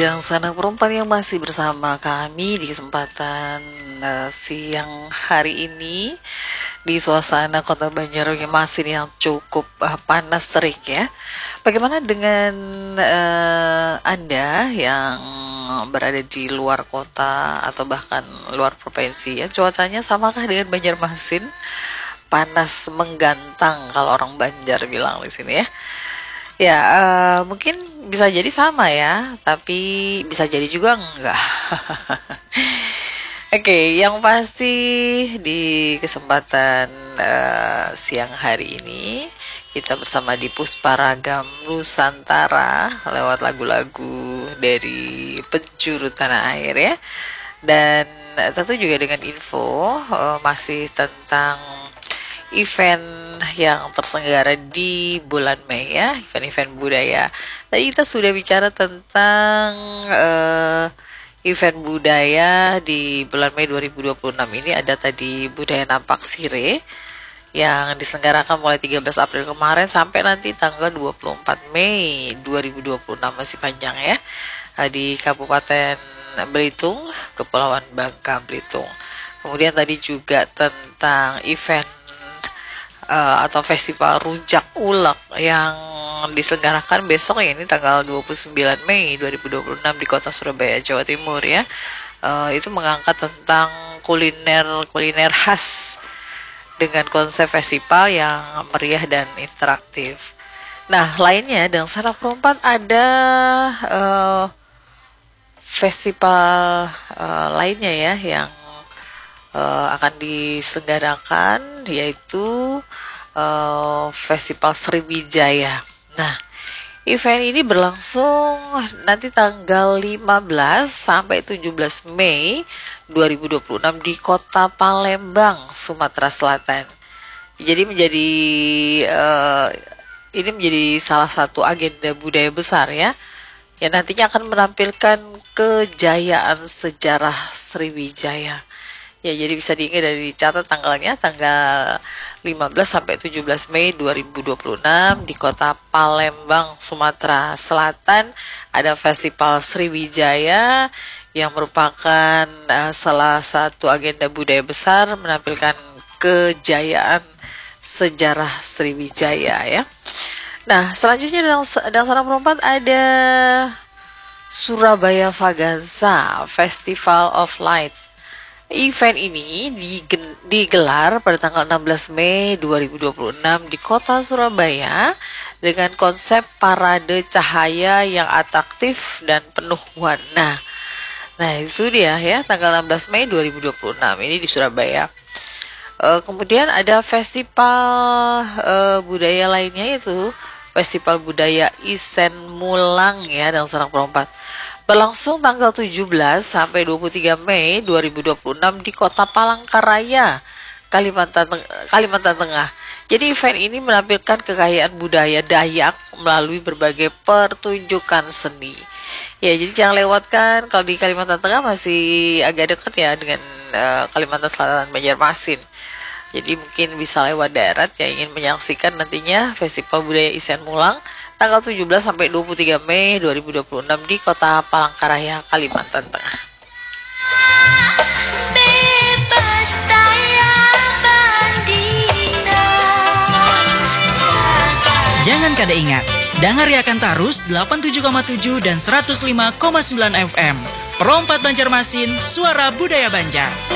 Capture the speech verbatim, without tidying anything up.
dan sanak perempuan yang masih bersama kami di kesempatan uh, siang hari ini di suasana kota Banjarmasin yang cukup uh, panas terik ya. Bagaimana dengan uh, Anda yang berada di luar kota atau bahkan luar provinsi ya? Cuacanya samakah dengan Banjarmasin? Panas menggantang kalau orang Banjar bilang di sini ya. Ya, uh, mungkin bisa jadi sama ya, tapi bisa jadi juga enggak. Oke, yang pasti di kesempatan uh, siang hari ini kita bersama di Pusparagam Nusantara lewat lagu-lagu dari penjuru tanah air ya. Dan uh, tentu juga dengan info uh, masih tentang event yang terselenggara di bulan Mei ya, event-event budaya. Tadi kita sudah bicara tentang uh, event budaya di bulan Mei dua ribu dua puluh enam ini. Ada tadi Budaya Nampak Sire yang diselenggarakan mulai tiga belas April kemarin sampai nanti tanggal dua puluh empat Mei dua ribu dua puluh enam, masih panjang ya, di Kabupaten Belitung, Kepulauan Bangka Belitung. Kemudian tadi juga tentang event Uh, atau festival rujak ulek yang diselenggarakan besok ya, ini tanggal dua puluh sembilan Mei dua ribu dua puluh enam di kota Surabaya, Jawa Timur ya. Uh, itu mengangkat tentang kuliner-kuliner khas dengan konsep festival yang meriah dan interaktif. Nah, lainnya dan sanak perempat ada uh, festival uh, lainnya ya yang uh, akan diselenggarakan, yaitu Uh, Festival Sriwijaya. Nah, event ini berlangsung nanti tanggal lima belas sampai tujuh belas Mei dua ribu dua puluh enam di Kota Palembang, Sumatera Selatan. Jadi menjadi uh, ini menjadi salah satu agenda budaya besar ya, yang nantinya akan menampilkan kejayaan sejarah Sriwijaya. Ya, jadi bisa diingat dari catat tanggalnya, tanggal lima belas sampai tujuh belas Mei dua ribu dua puluh enam di Kota Palembang, Sumatera Selatan ada Festival Sriwijaya yang merupakan uh, salah satu agenda budaya besar menampilkan kejayaan sejarah Sriwijaya ya. Nah, selanjutnya dalam dalam sanak perempat ada Surabaya Vaganza Festival of Lights. Event ini digelar pada tanggal enam belas Mei dua ribu dua puluh enam di kota Surabaya dengan konsep parade cahaya yang atraktif dan penuh warna. Nah, itu dia ya, tanggal enam belas Mei dua ribu dua puluh enam ini di Surabaya. E, kemudian ada festival e, budaya lainnya, yaitu Festival Budaya Isen Mulang ya, dan sanak perempat. Berlangsung tanggal tujuh belas sampai dua puluh tiga Mei dua ribu dua puluh enam di Kota Palangkaraya, Kalimantan Kalimantan Tengah. Jadi event ini menampilkan kekayaan budaya Dayak melalui berbagai pertunjukan seni. Ya, jadi jangan lewatkan, kalau di Kalimantan Tengah masih agak dekat ya dengan uh, Kalimantan Selatan, Banjarmasin. Jadi mungkin bisa lewat darat yang ingin menyaksikan nantinya Festival Budaya Isen Mulang tanggal tujuh belas sampai dua puluh tiga Mei dua ribu dua puluh enam di Kota Palangkaraya, Kalimantan Tengah. Jangan kada ingat, dengarkan terus delapan puluh tujuh koma tujuh dan seratus lima koma sembilan F M. Perompat Banjarmasin, suara budaya Banjar.